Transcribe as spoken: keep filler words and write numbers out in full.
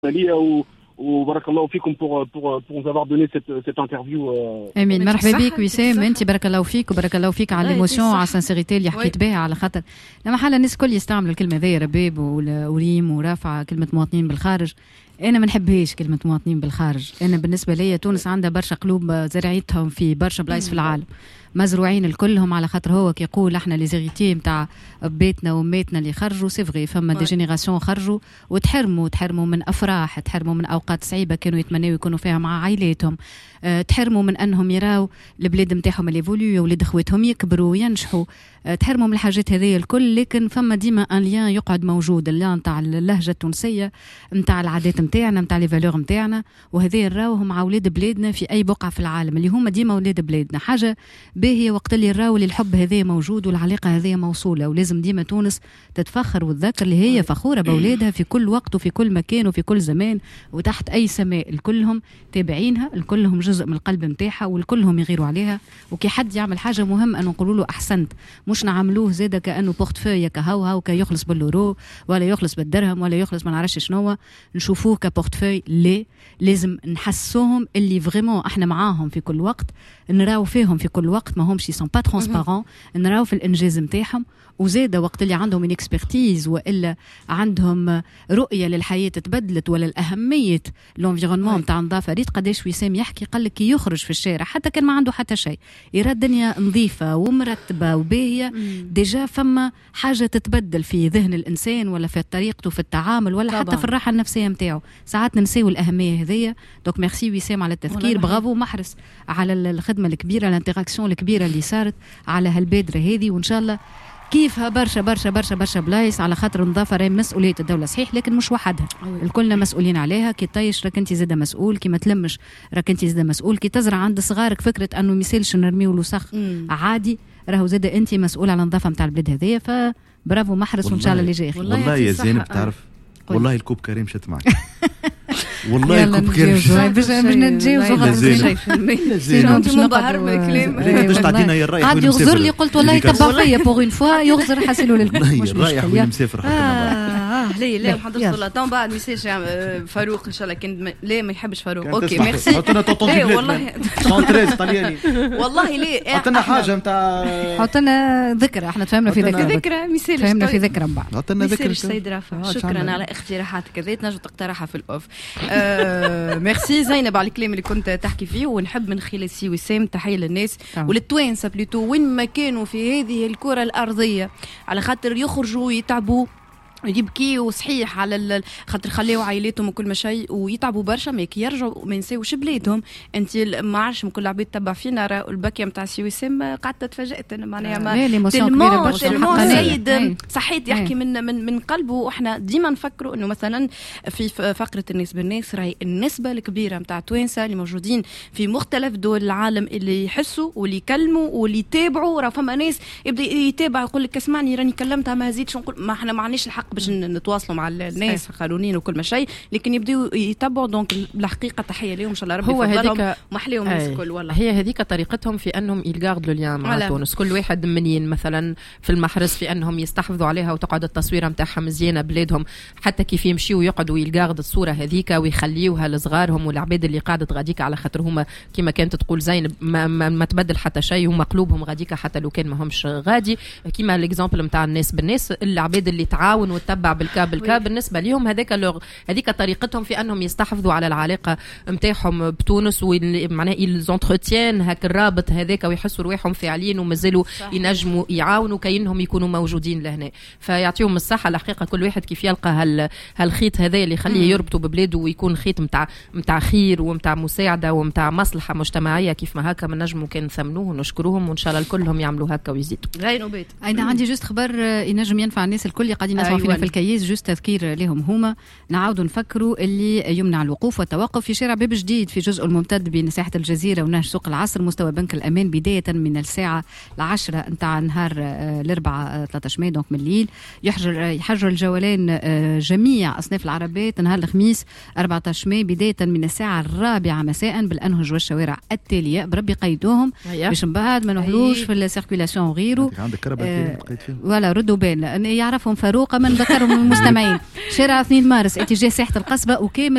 وبارك الله فيكم pour pour pour nous avoir donné cette cette interview. امين مرحبا بك وسام. انت بارك الله فيك وبارك الله فيك على الايموشن وعلى السنسيريتي اللي حكيت بها، على خاطر لما حال الناس الكل يستعملوا الكلمه ذي رباب وريم ورافعه كلمه مواطنين بالخارج. انا ما نحبهاش كلمه مواطنين بالخارج. انا بالنسبه لي تونس عندها برشا قلوب زرعيتهم في برشا بلايص في العالم، مزروعين الكلهم، على خاطر هو كيقول احنا لي زيريتي نتاع بيتنا وميتنا اللي خرجوا سي فغي، فما دي جينيراسيون خرجوا وتحرموا تحرموا من افراح، تحرموا من اوقات صعيبه كانوا يتمنوا يكونوا فيها مع عائلاتهم، أه تحرموا من انهم يراو البلاد نتاعهم اللي فوليو ولاد اخواتهم يكبروا وينجحوا، أه تحرموا من الحاجات هذه الكل. لكن فما ديما ان ليان يقعد موجود، الليان نتاع اللهجه التونسيه، نتاع العادات نتاعنا، نتاع لي فالور نتاعنا، وهذه نراوهم مع اولاد بلادنا في اي بقعه في العالم اللي هما ديما اولاد بلادنا. حاجه باهيه وقت اللي نراو اللي الحب هذا موجود والعلاقه هذه موصوله، ولازم ديما تونس تتفخر وتذكر اللي هي فخوره باولادها في كل وقت وفي كل مكان وفي كل زمان وتحت اي سماء. الكلهم تابعينها، الكلهم جزء من القلب نتاعها، والكلهم يغيروا عليها. وكي حد يعمل حاجه مهم ان نقولوا له احسنت، مش نعملوه زاده كانه بورتفوي كهوها وكي يخلص باليورو ولا يخلص بالدرهم ولا يخلص ما نعرفش شنو، نشوفوه كبورتفوي. ليه لازم نحسوهم اللي فريمون احنا معاهم في كل وقت، نراو فيهم في كل وقت، ما همش سون با ترانسبارون، نراو في الانجاز نتاعهم. وزاده وقت اللي عندهم من اكسبرتيز والا عندهم رؤيه للحياه تبدلت ولا الاهميه لونفيرونمون نتاع النظافه. ريت قداش وسام يحكي قال لك كي يخرج في الشارع حتى كان ما عنده حتى شيء يرى الدنيا نظيفه ومرتبه وباهيه، ديجا فما حاجه تتبدل في ذهن الانسان ولا في طريقته في التعامل ولا طبعا. حتى في الراحه النفسيه نتاعو. ساعات ننسيو الاهميه هذيا. دونك ميرسي وسام على التذكير، برافو محرص على الخدمه الكبيره، الانتراكسيون الكبيره اللي صارت على هالبادره هذه. وان شاء الله كيفها برشا برشا برشا برشا بلايص، على خاطر النظافه راهي مسؤوليه الدوله صحيح، لكن مش وحدها، الكلنا مسؤولين عليها. كي طيش راك انت زاده مسؤول، كي ما تلمش راك انت زاده مسؤول، كي تزرع عند صغارك فكره انه ميسالش نرميو الوسخ عادي، راهو زاده انت مسؤول على النظافه نتاع البلاد هذيا. فبرافو محرص، وان شاء الله اللي جاي والله, والله يا زينب تعرف والله الكوب كريم شت معك والله الكوب كريم باش نتجاوزوا غير شنو انت منبهر بالكلام باش تعطينا يا الرايح قاعد يغزر لي، قلت والله تبع فيا بوغ اون فوا يغزر حاسلوا للكل مش الرايح وين مسافر حتى اه لا لا ما حضرتش والله طون بعد ميساج فاروق ان شاء الله كان لا ما يحبش فاروق. اوكي ميرسي. حطنا طونطون والله ثلاثة طلياني والله ليه حطنا حاجه نتاع حطنا ذكرى، احنا تفهمنا في ذكرى ذكرى ميساج فهمنا في ذكرى من بعد. حطنا ذكرى سيد رافع، شكرا على اقتراحاتك هذه تنجم تقترحها في الاوف. ميرسي زينب على الكلام اللي كنت تحكي فيه. ونحب من خلال سي وسام تحيه للناس وللتوانسه بلوتو وين ما كانوا في هذه الكره الارضيه، على خاطر يخرجوا ويتعبوا يبكيوا صحيح على خاطر خليوا عائلاتهم وكل ما شيء ويتعبوا برشا، ما يرجعوا ما ينساوش بلادهم. انت ما عرفش من كل عباد تبع فينا راه البكيه نتاع سي وسام قعدت تفاجئت انا معناها ما تلمون تلمون سيد صحيت يحكي من من من قلبه. واحنا ديما نفكروا انه مثلا في فقره الناس بالناس راهي النسبه الكبيره نتاع توانسه اللي موجودين في مختلف دول العالم اللي يحسوا واللي يكلموا واللي يتابعوا. راه فما ناس يبدا يتابع يقول لك اسمعني راني كلمتها ما زيدش نقول ما احنا ما عندناش الحق باش نتواصلوا مع الناس قانونيين وكل ما شيء، لكن يبداو يتبعوا. دونك الحقيقه تحيه لهم ان شاء الله ربي يفضلهم ومحليهم الكل. والله هي هذيك طريقتهم في انهم يلقاردوا اليوم مع تونس، كل واحد منين مثلا في المحرز في انهم يستحفظوا عليها وتقعد التصويره نتاعها مزيانه بلادهم، حتى كيف يمشيوا يقعدوا يلقارد الصوره هذيك ويخليوها لصغارهم والعباد اللي قاعده غاديك، على خاطر هما كما كانت تقول زينب ما, ما, ما تبدل حتى شيء، هما قلوبهم غاديك حتى لو كان ما همش غادي. كما الاكزامبل نتاع الناس بالناس، العباد اللي تعاون وتتبع بالكاب بالكاب بالنسبه لهم هذاك هذيك طريقتهم في انهم يستحفظوا على العلاقه نتاعهم بتونس، ومعناها يلزونتروتيان هاك الرابط هذاك ويحسوا رواحهم فاعلين ومازالوا ينجموا يعاونوا كأنهم يكونوا موجودين لهنا. فيعطيهم الصحه الحقيقه كل واحد كيف يلقى هال هالخيط هذا اللي يخليه يربطوا ببلاده ويكون خيط نتاع نتاع خير ومتاع مساعده ومتاع مصلحه مجتمعيه. كيف ما هكا من نجموا كان نثمنوه ونشكروهم وان شاء الله كلهم يعملوا هكا ويزيدوا. غير بيت انا عندي جوست خبر ينجم ينفع الناس الكل اللي قاعدين يسمعوا فينا في الكيس. جوست تذكير لهم هما نعاودوا نفكروا اللي يمنع الوقوف والتوقف في شارع باب جديد في جزء الممتد بين ساحة الجزيرة ونهج سوق العصر مستوى بنك الأمان بداية من الساعة العشرة نتاع نهار الأربعاء ثلاثة عشر ماي دونك من الليل. يحجر يحجر الجولان جميع أصناف العربات نهار الخميس أربعة عشر ماي بداية من الساعة الرابعة مساء بالأنهج والشوارع التالية بربي قيدوهم باش من بعد ما نحلوش في السيركولاسيون وغيره. عندك كربة قيد فيهم ولا ردوا بال يعرفهم فاروق من نذكرهم المستمعين شارع اثنين مارس اتجاه ساحة القصبة وكامل